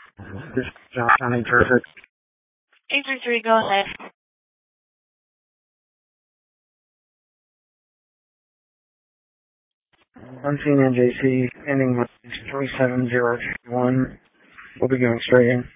This is John sounding perfect. 833, go ahead. Unseen NJC, ending with 37031. We'll be going straight in.